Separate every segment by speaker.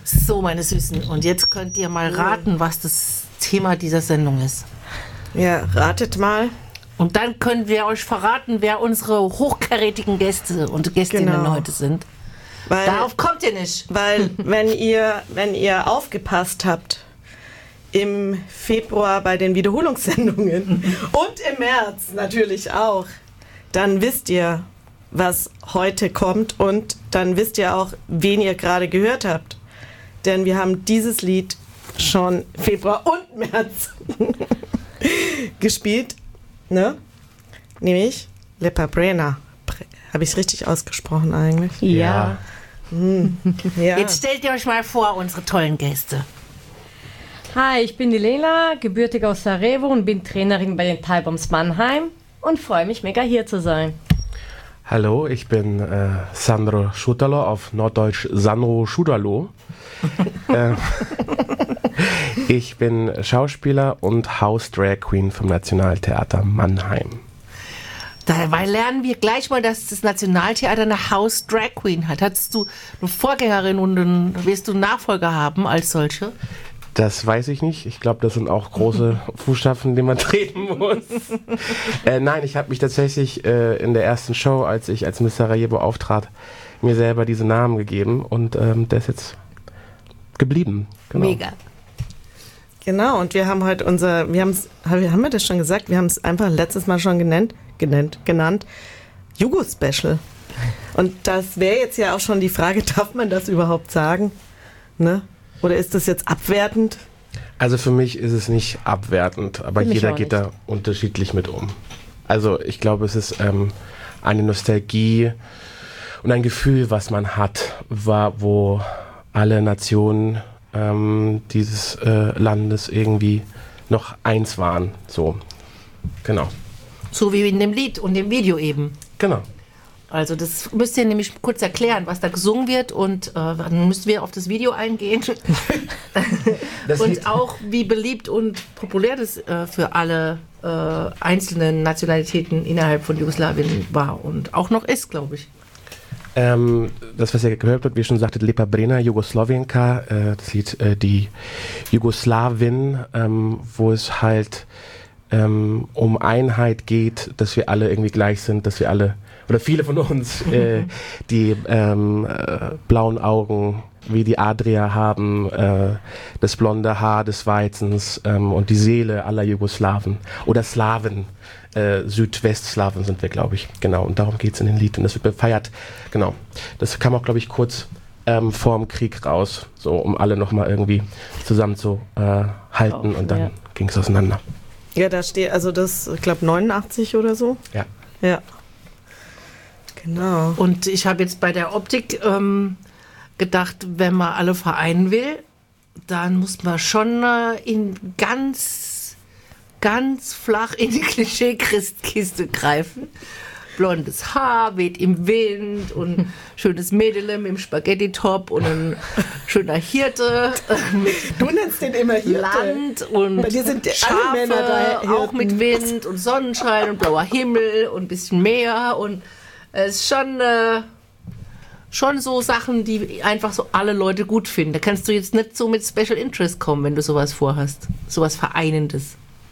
Speaker 1: So, meine Süßen, und jetzt könnt ihr mal raten, was das Thema dieser Sendung ist.
Speaker 2: Ja, ratet mal.
Speaker 1: Und dann können wir euch verraten, wer unsere hochkarätigen Gäste und Gästinnen heute sind. Darauf kommt ihr nicht.
Speaker 2: Weil, wenn ihr aufgepasst habt, im Februar bei den Wiederholungssendungen und im März natürlich auch, dann wisst ihr, was heute kommt und dann wisst ihr auch, wen ihr gerade gehört habt. Denn wir haben dieses Lied schon Februar und März gespielt, ne? Nämlich Leppa Brena. Habe ich es richtig ausgesprochen eigentlich?
Speaker 1: Ja.
Speaker 2: Ja.
Speaker 1: Jetzt stellt ihr euch mal vor, unsere tollen Gäste.
Speaker 3: Hi, ich bin die Lela, gebürtig aus Sarajevo und bin Trainerin bei den Thai Bombs Mannheim und freue mich mega hier zu sein.
Speaker 4: Hallo, ich bin Sandro Schutalo, auf Norddeutsch Sandro Schutalo. Ich bin Schauspieler und House-Drag Queen vom Nationaltheater Mannheim.
Speaker 1: Dabei lernen wir gleich mal, dass das Nationaltheater eine House Drag Queen hat. Hattest du eine Vorgängerin und dann wirst du einen Nachfolger haben als solche?
Speaker 4: Das weiß ich nicht. Ich glaube, das sind auch große Fußstapfen, die man treten muss. Nein, ich habe mich tatsächlich in der ersten Show, als ich als Miss Sarajevo auftrat, mir selber diesen Namen gegeben und der ist jetzt geblieben. Genau.
Speaker 1: Mega.
Speaker 2: Genau, und wir haben heute haben wir das schon gesagt? Wir haben es einfach letztes Mal schon genannt, Jugo-Special. Und das wäre jetzt ja auch schon die Frage, darf man das überhaupt sagen? Ne? Oder ist das jetzt abwertend?
Speaker 4: Also für mich ist es nicht abwertend, aber jeder geht
Speaker 3: nicht.
Speaker 4: da unterschiedlich mit um. Also ich glaube, es ist eine Nostalgie und ein Gefühl, was man hat, wo alle Nationen dieses Landes irgendwie noch eins waren. So, genau.
Speaker 1: So wie in dem Lied und dem Video eben.
Speaker 4: Genau.
Speaker 1: Also das müsst ihr nämlich kurz erklären, was da gesungen wird und dann müssen wir auf das Video eingehen. Und auch wie beliebt und populär das für alle einzelnen Nationalitäten innerhalb von Jugoslawien war und auch noch ist, glaube ich.
Speaker 4: Das, was ihr gehört habt, wie schon sagte, Leppa Brena, Jugoslowenka, das Lied die Jugoslawin, wo es halt um Einheit geht, dass wir alle irgendwie gleich sind, dass wir alle, oder viele von uns, die blauen Augen wie die Adria haben, das blonde Haar des Weizens und die Seele aller Jugoslawen oder Slawen. Südwestslawen sind wir, glaube ich. Genau, und darum geht es in dem Lied. Und das wird befeiert. Genau. Das kam auch, glaube ich, kurz vorm Krieg raus, so um alle nochmal irgendwie zusammen zu halten. Und dann ging es auseinander.
Speaker 2: Ja, da steht, also das, ich glaube 89 oder so.
Speaker 4: Ja.
Speaker 2: Ja. Genau.
Speaker 1: Und ich habe jetzt bei der Optik gedacht, wenn man alle vereinen will, dann muss man schon in ganz flach in die Klischee-Kiste greifen. Blondes Haar weht im Wind und schönes Mädel im Spaghetti-Top und ein schöner Hirte mit
Speaker 2: Du nennst den immer Hirte.
Speaker 1: Land und
Speaker 2: Bei dir sind alle Männer da
Speaker 1: Schafe, auch
Speaker 2: Hirten.
Speaker 1: mit Wind und Sonnenschein und blauer Himmel und ein bisschen Meer und es ist schon so Sachen, die einfach so alle Leute gut finden. Da kannst du jetzt nicht so mit Special Interest kommen, wenn du sowas vorhast. Sowas Vereinendes.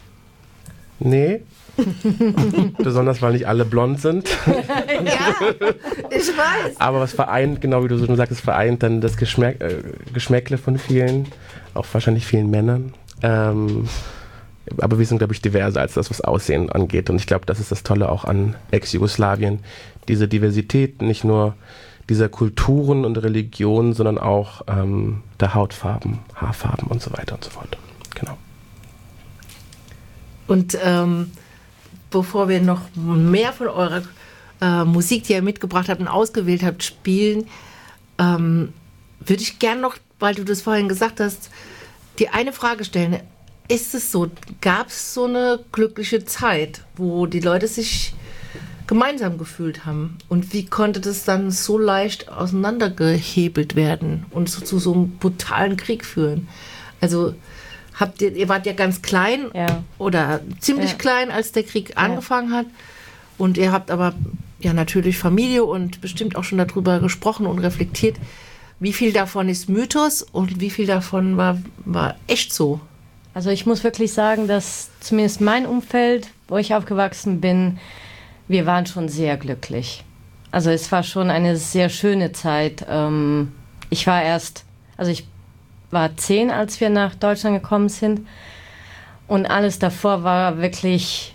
Speaker 4: Nee. Besonders, weil nicht alle blond sind.
Speaker 1: Ja, ich weiß.
Speaker 4: Aber was vereint, genau wie du schon sagst, vereint dann das Geschmäckle von vielen, auch wahrscheinlich vielen Männern. Aber wir sind, glaube ich, diverser als das, was Aussehen angeht. Und ich glaube, das ist das Tolle auch an Ex-Jugoslawien. Diese Diversität, nicht nur dieser Kulturen und Religionen, sondern auch der Hautfarben, Haarfarben und so weiter und so fort. Genau.
Speaker 1: Und bevor wir noch mehr von eurer Musik, die ihr mitgebracht habt und ausgewählt habt, spielen, würde ich gern noch, weil du das vorhin gesagt hast, dir eine Frage stellen. Ist es so, gab es so eine glückliche Zeit, wo die Leute sich gemeinsam gefühlt haben? Und wie konnte das dann so leicht auseinandergehebelt werden und zu so einem brutalen Krieg führen? Also ihr wart ja ganz klein oder ziemlich klein, als der Krieg angefangen hat. Und ihr habt aber ja natürlich Familie und bestimmt auch schon darüber gesprochen und reflektiert. Wie viel davon ist Mythos und wie viel davon war echt so?
Speaker 3: Also ich muss wirklich sagen, dass zumindest mein Umfeld, wo ich aufgewachsen bin, wir waren schon sehr glücklich. Also es war schon eine sehr schöne Zeit. Ich war 10, als wir nach Deutschland gekommen sind. Und alles davor war wirklich,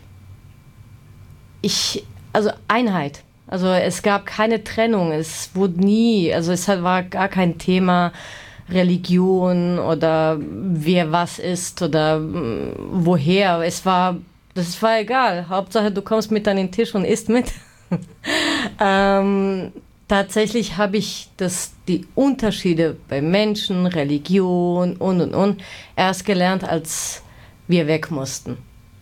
Speaker 3: Einheit. Also es gab keine Trennung. Es war gar kein Thema Religion oder wer was ist oder woher. Das war egal. Hauptsache, du kommst mit an den Tisch und isst mit. Tatsächlich habe ich die Unterschiede bei Menschen, Religion und erst gelernt, als wir weg mussten.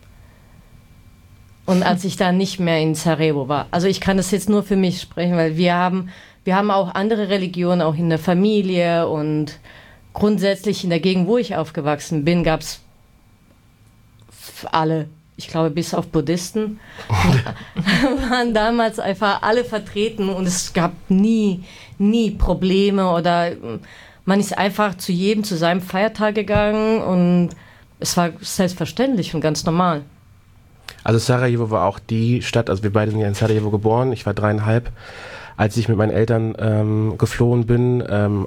Speaker 3: Und als ich dann nicht mehr in Sarajevo war. Also ich kann das jetzt nur für mich sprechen, weil wir haben auch andere Religionen, auch in der Familie und grundsätzlich in der Gegend, wo ich aufgewachsen bin, gab es alle, ich glaube bis auf Buddhisten, waren damals einfach alle vertreten und es gab nie Probleme oder man ist einfach zu jedem zu seinem Feiertag gegangen und es war selbstverständlich und ganz normal.
Speaker 4: Also Sarajevo war auch die Stadt, also wir beide sind ja in Sarajevo geboren, ich war 3,5, als ich mit meinen Eltern geflohen bin, am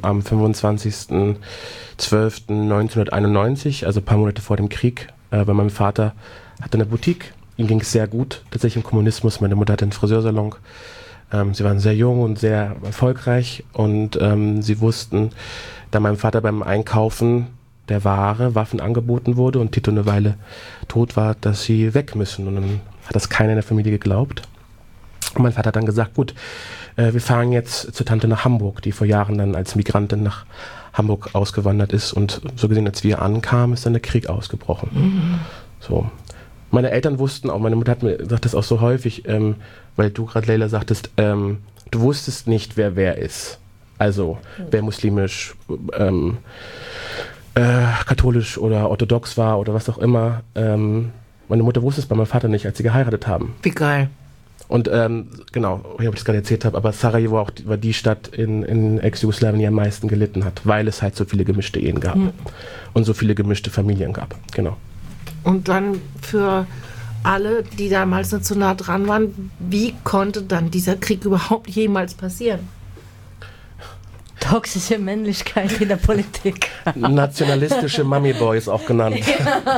Speaker 4: 25.12.1991, also ein paar Monate vor dem Krieg, weil mein Vater hatte eine Boutique, ihm ging es sehr gut, tatsächlich im Kommunismus, meine Mutter hatte einen Friseursalon, sie waren sehr jung und sehr erfolgreich und sie wussten, da meinem Vater beim Einkaufen der Ware Waffen angeboten wurde und Tito eine Weile tot war, dass sie weg müssen. Und dann hat das keiner in der Familie geglaubt. Und mein Vater hat dann gesagt, gut, wir fahren jetzt zur Tante nach Hamburg, die vor Jahren dann als Migrantin nach Hamburg ausgewandert ist. Und so gesehen, als wir ankamen, ist dann der Krieg ausgebrochen. Mhm. So. Meine Eltern wussten auch, meine Mutter hat mir gesagt, das auch so häufig, weil du gerade, Leila, sagtest, du wusstest nicht, wer ist. Also, wer muslimisch, katholisch oder orthodox war oder was auch immer. Meine Mutter wusste es bei meinem Vater nicht, als sie geheiratet haben.
Speaker 1: Wie geil.
Speaker 4: Und genau, ob ich das gerade erzählt habe, aber Sarajevo war die Stadt in Ex-Jugoslawien, die am meisten gelitten hat, weil es halt so viele gemischte Ehen gab und so viele gemischte Familien gab. Genau.
Speaker 1: Und dann für alle, die damals nicht so nah dran waren, wie konnte dann dieser Krieg überhaupt jemals passieren?
Speaker 3: Toxische Männlichkeit in der Politik.
Speaker 4: Nationalistische Mummy-Boys auch genannt. Ja.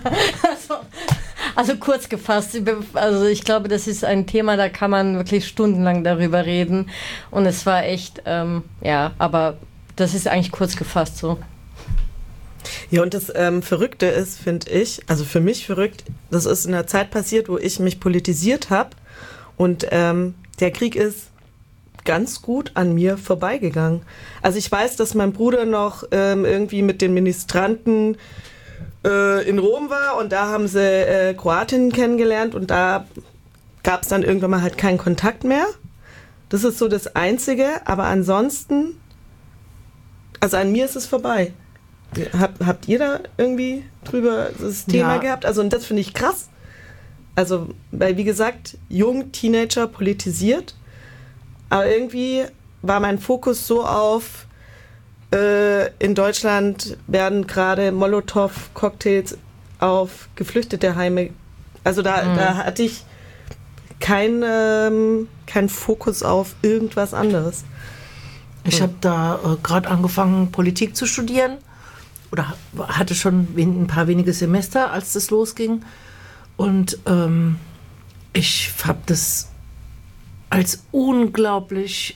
Speaker 3: Also kurz gefasst, also ich glaube, das ist ein Thema, da kann man wirklich stundenlang darüber reden. Und es war echt, aber das ist eigentlich kurz gefasst so.
Speaker 2: Ja, und das Verrückte ist, finde ich, also für mich verrückt, das ist in einer Zeit passiert, wo ich mich politisiert habe und der Krieg ist ganz gut an mir vorbeigegangen. Also ich weiß, dass mein Bruder noch irgendwie mit den Ministranten in Rom war und da haben sie Kroatinnen kennengelernt und da gab es dann irgendwann mal halt keinen Kontakt mehr. Das ist so das Einzige, aber ansonsten, also an mir ist es vorbei. Habt ihr da irgendwie drüber das Thema gehabt? Also und das finde ich krass. Also, weil wie gesagt, jung, Teenager, politisiert, aber irgendwie war mein Fokus so auf, in Deutschland werden gerade Molotow-Cocktails auf geflüchtete Heime, also da hatte ich keinen Fokus auf irgendwas anderes.
Speaker 1: Ich habe da gerade angefangen, Politik zu studieren oder hatte schon ein paar wenige Semester, als das losging. Und ich habe das als unglaublich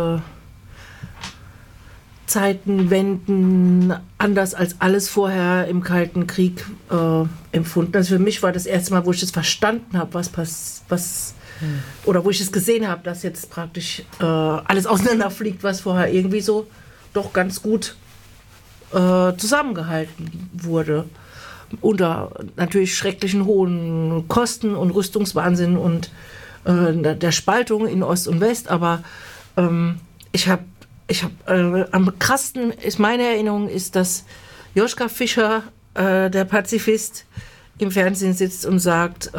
Speaker 1: Zeitenwenden, anders als alles vorher im Kalten Krieg empfunden. Also für mich war das erste Mal, wo ich das verstanden habe, oder wo ich es gesehen habe, dass jetzt praktisch alles auseinanderfliegt, was vorher irgendwie so doch ganz gut zusammengehalten wurde. Unter natürlich schrecklichen hohen Kosten und Rüstungswahnsinn und der Spaltung in Ost und West, aber ich habe am krassesten ist meine Erinnerung, ist, dass Joschka Fischer, der Pazifist, im Fernsehen sitzt und sagt,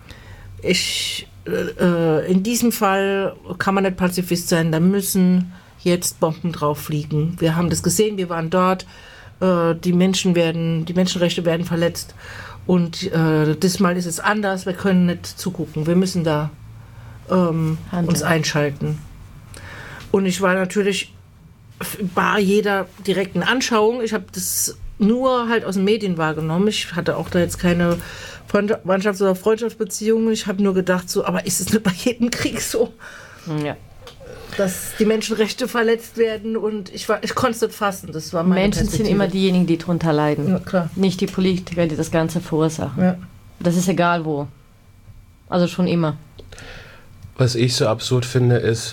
Speaker 1: in diesem Fall kann man nicht Pazifist sein, da müssen jetzt Bomben drauf fliegen. Wir haben das gesehen, wir waren dort, die Menschenrechte werden verletzt und diesmal ist es anders, wir können nicht zugucken, wir müssen da uns einschalten. Und ich war natürlich bei jeder direkten Anschauung, ich habe das nur halt aus den Medien wahrgenommen, ich hatte auch da jetzt keine Freundschafts- oder Freundschaftsbeziehungen, ich habe nur gedacht so, aber ist es nicht bei jedem Krieg so?
Speaker 3: Ja.
Speaker 1: Dass die Menschenrechte verletzt werden und ich konnte es nicht fassen. Das war meine
Speaker 3: Menschen sind
Speaker 1: Perspektive.
Speaker 3: immer diejenigen, die drunter leiden.
Speaker 1: Ja, klar.
Speaker 3: Nicht die Politiker, die das Ganze verursachen.
Speaker 1: Ja.
Speaker 3: Das ist egal wo. Also schon immer.
Speaker 4: Was ich so absurd finde, ist,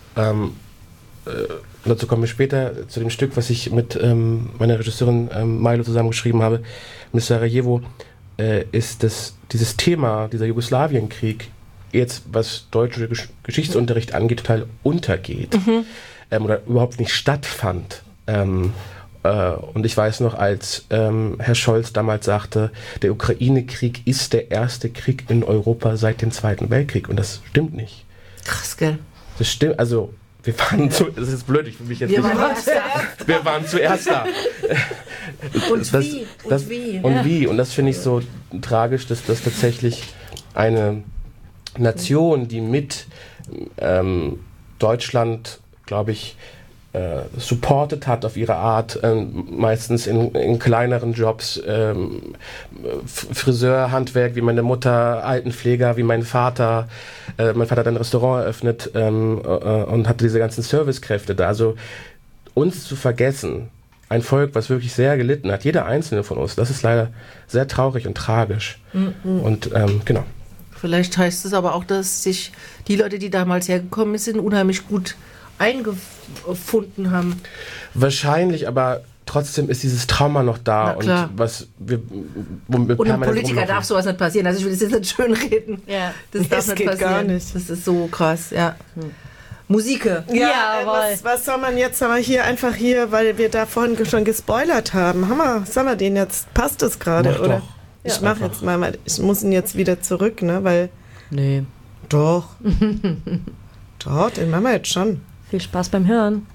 Speaker 4: dazu kommen wir später, zu dem Stück, was ich mit meiner Regisseurin Milo zusammengeschrieben habe, Miss Sarajevo, ist, dass dieses Thema, dieser Jugoslawienkrieg, jetzt, was deutscher Geschichtsunterricht angeht, total untergeht. Oder überhaupt nicht stattfand. Und ich weiß noch, als Herr Scholz damals sagte, der Ukraine-Krieg ist der erste Krieg in Europa seit dem Zweiten Weltkrieg. Und das stimmt nicht.
Speaker 1: Krass, gell?
Speaker 4: Das stimmt, also wir waren das ist blöd, ich will mich jetzt nicht... Wir waren zuerst da.
Speaker 1: Und wie?
Speaker 4: Und wie? Und das finde ich so tragisch, dass das tatsächlich eine Nation, die mit Deutschland, glaube ich, supportet hat auf ihre Art, meistens in kleineren Jobs, Friseur, Handwerk, wie meine Mutter, Altenpfleger, wie mein Vater. Mein Vater hat ein Restaurant eröffnet und hatte diese ganzen Servicekräfte da. Also uns zu vergessen, ein Volk, was wirklich sehr gelitten hat, jeder einzelne von uns, das ist leider sehr traurig und tragisch. Und genau.
Speaker 1: Vielleicht heißt es aber auch, dass sich die Leute, die damals hergekommen sind, unheimlich gut eingefunden haben.
Speaker 4: Wahrscheinlich, aber trotzdem ist dieses Trauma noch da. Und was wir
Speaker 1: und ein Politiker darf sowas nicht passieren. Also ich will das jetzt nicht schön reden.
Speaker 3: Ja.
Speaker 1: Das darf nicht passieren. Gar nicht. Das ist so krass, ja. Musik.
Speaker 2: Ja, was soll man jetzt aber hier, weil wir da vorhin schon gespoilert haben. Sollen wir den jetzt, passt das gerade, oder?
Speaker 4: Doch.
Speaker 2: Ich mache jetzt mal, ich muss ihn jetzt wieder zurück, ne, weil...
Speaker 3: Nee.
Speaker 2: Doch. Doch, den machen wir jetzt schon.
Speaker 3: Viel Spaß beim Hören.